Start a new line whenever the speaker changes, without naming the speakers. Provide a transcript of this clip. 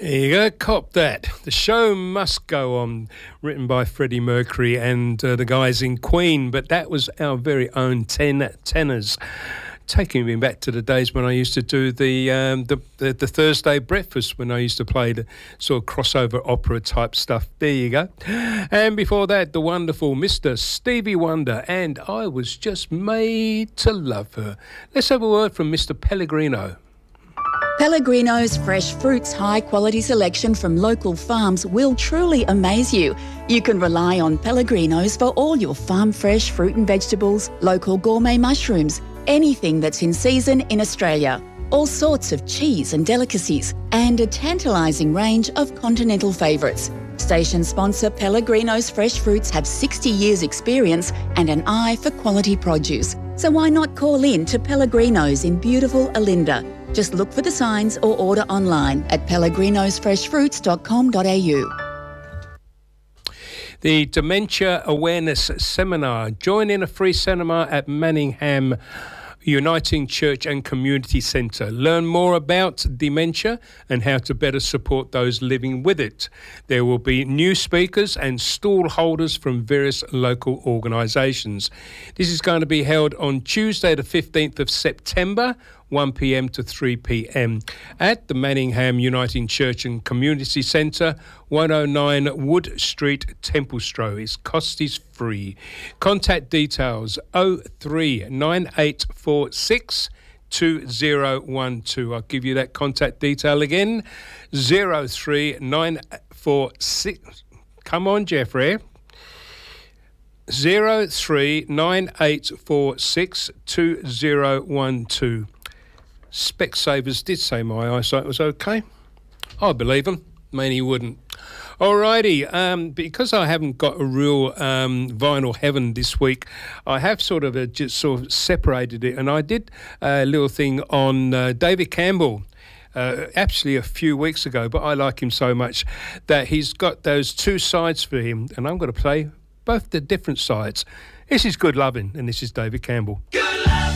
There you go, cop that. The show must go on, written by Freddie Mercury and the guys in Queen, but that was our very own 10 tenors. Taking me back to the days when I used to do the Thursday breakfast, when I used to play the sort of crossover opera type stuff. There you go. And before that, the wonderful Mr. Stevie Wonder, and I was just made to love her. Let's have a word from Mr. Pellegrino.
Pellegrino's fresh fruits high-quality selection from local farms will truly amaze you. You can rely on Pellegrino's for all your farm-fresh fruit and vegetables, local gourmet mushrooms, anything that's in season in Australia, all sorts of cheese and delicacies, and a tantalising range of continental favourites. Station sponsor Pellegrino's Fresh Fruits have 60 years' experience and an eye for quality produce. So why not call in to Pellegrino's in beautiful Olinda? Just look for the signs or order online at pellegrinosfreshfruits.com.au.
The Dementia Awareness Seminar. Join in a free seminar at Manningham Uniting Church and Community Centre. Learn more about dementia and how to better support those living with it. There will be new speakers and stall holders from various local organisations. This is going to be held on Tuesday the 15th of September, 1 p.m. to 3 p.m. at the Manningham Uniting Church and Community Centre, 109 Wood Street, Templestowe. Cost is free. Contact details 039846 2012. I'll give you that contact detail again. 03946. Come on, Jeffrey. 039846 2012. Specsavers did say my eyesight was okay. I believe them. I mean, he wouldn't. Alrighty, because I haven't got a real vinyl heaven this week, I have sort of just sort of separated it, and I did a little thing on David Campbell. Actually a few weeks ago, but I like him so much that he's got those two sides for him, and I'm going to play both the different sides. This is Good Lovin', and this is David Campbell.